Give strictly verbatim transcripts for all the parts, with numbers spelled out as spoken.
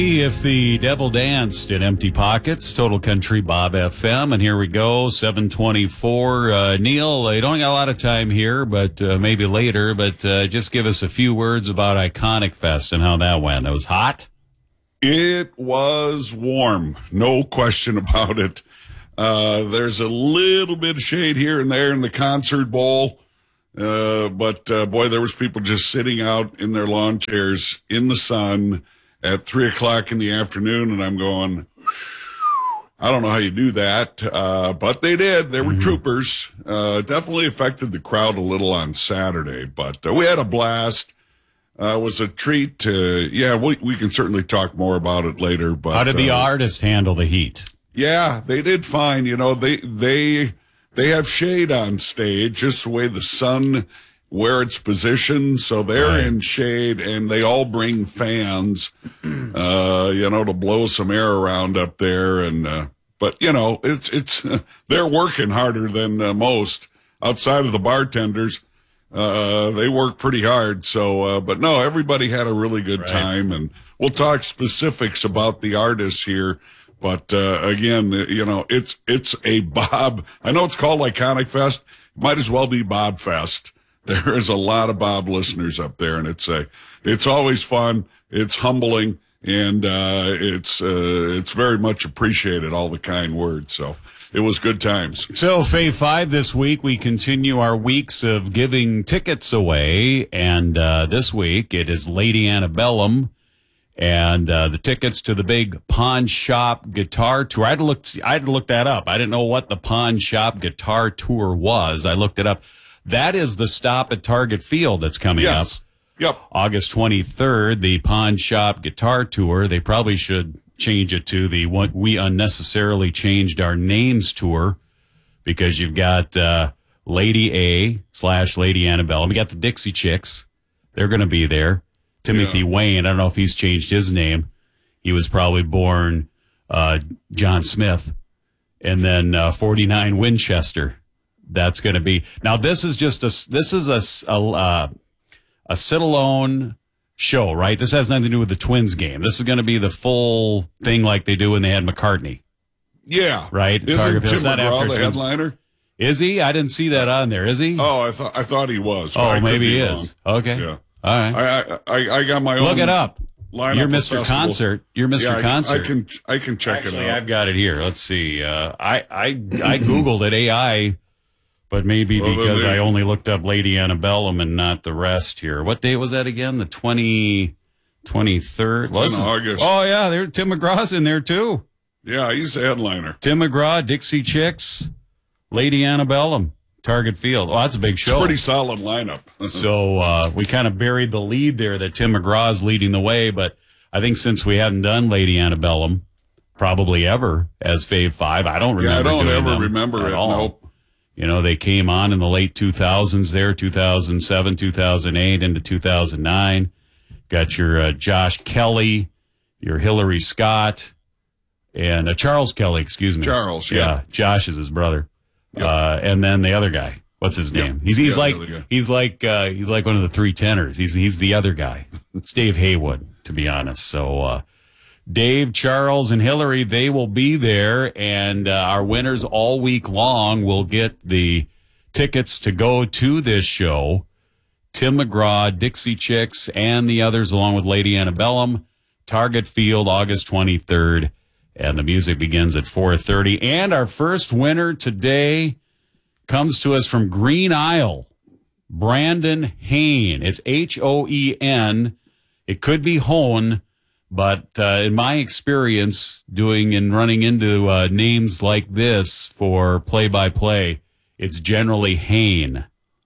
If the devil danced in empty pockets, Total Country Bob F M, and here we go, seven twenty-four. Uh, Neil, you don't got a lot of time here, but uh, maybe later, but uh, just give us a few words about Iconic Fest and how that went. It was hot? It was warm, no question about it. Uh, there's a little bit of shade here and there in the concert bowl, uh, but uh, boy, there was people just sitting out in their lawn chairs in the sun at three o'clock in the afternoon, and I'm going, I don't know how you do that, uh, but they did. They were mm-hmm. troopers. Uh, definitely affected the crowd a little on Saturday, but uh, we had a blast. Uh, it was a treat. To, yeah, we, we can certainly talk more about it later. But how did the uh, artists handle the heat? Yeah, they did fine. You know, they they they have shade on stage, just the way the sun where it's positioned, so they're right in shade, and they all bring fans, uh, you know, to blow some air around up there. And uh, but you know, it's it's they're working harder than uh, most outside of the bartenders. Uh, they work pretty hard. So, uh, but no, everybody had a really good right. time, and we'll talk specifics about the artists here. But uh, again, you know, it's it's a Bob. I know it's called Iconic Fest. Might as well be Bob Fest. There is a lot of Bob listeners up there, and it's a, it's always fun. It's humbling, and uh, it's uh, it's very much appreciated, all the kind words. So it was good times. So Fave Five this week, we continue our weeks of giving tickets away, and uh, this week it is Lady Antebellum, and uh, the tickets to the big Pawn Shop Guitar Tour. I had to look, I had to look that up. I didn't know what the Pawn Shop Guitar Tour was. I looked it up. That is the stop at Target Field that's coming yes. up. Yep. August twenty-third, the Pawn Shop Guitar Tour. They probably should change it to the what We Unnecessarily Changed Our Names Tour, because you've got uh, Lady A slash Lady Antebellum. You got the Dixie Chicks. They're going to be there. Timothy yeah. Wayne, I don't know if he's changed his name. He was probably born uh, John Smith. And then uh, forty-nine Winchester. That's going to be now. This is just a this is a a, uh, a sit-alone show, right? This has nothing to do with the Twins game. This is going to be the full thing, like they do when they had McCartney. Yeah, right. Isn't Target Tim not McGraw after the Twins. headliner? Is he? I didn't see that on there. Is he? Oh, I thought I thought he was. Oh, maybe he is. Okay. Yeah. All right. I I I got my own. Look it up. You're Mister Festival. Concert. You're Mister Yeah, Concert. I can I can check Actually, it out. I've got it here. Let's see. Uh, I I I googled it. A I. But maybe well, because I only looked up Lady Antebellum and not the rest here. What day was that again? The twenty, twenty-third? Was in August. Oh, yeah, there, Tim McGraw's in there, too. Yeah, he's the headliner. Tim McGraw, Dixie Chicks, Lady Antebellum, Target Field. Oh, that's a big show. It's a pretty solid lineup. So uh, we kind of buried the lead there that Tim McGraw is leading the way. But I think since we haven't done Lady Antebellum, probably ever, as Fave Five, I don't remember Yeah, I don't doing ever them remember at it, all. nope. You know, they came on in the late two thousands there, two thousand seven, two thousand eight, into two thousand nine. Got your uh, Josh Kelly, your Hillary Scott, and uh, Charles Kelly, excuse me. Charles, yeah. Yeah, Josh is his brother. Yep. Uh, and then the other guy. What's his name? Yep. He's he's yeah, like he's like uh, he's like one of the three tenors. He's he's the other guy. It's Dave Haywood, to be honest. So uh Dave, Charles, and Hillary, they will be there, and uh, our winners all week long will get the tickets to go to this show. Tim McGraw, Dixie Chicks, and the others, along with Lady Antebellum. Target Field, August twenty-third, and the music begins at four thirty. And our first winner today comes to us from Green Isle, Brandon Hain. It's H O E N. It could be Hone. But uh, in my experience doing and running into uh, names like this for play-by-play, it's generally Hain.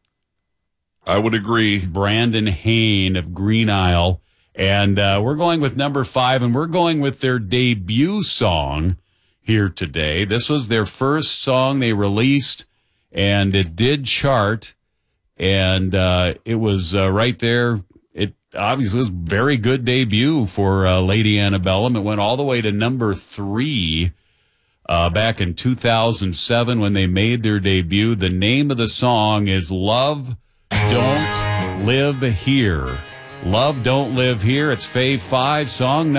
I would agree. Brandon Hain of Green Isle. And uh, we're going with number five, and we're going with their debut song here today. This was their first song they released, and it did chart, and uh, it was uh, right there. Obviously, it was a very good debut for uh, Lady Antebellum. It went all the way to number three uh, back in two thousand seven when they made their debut. The name of the song is Love Don't Live Here. Love Don't Live Here. It's Fave Five, song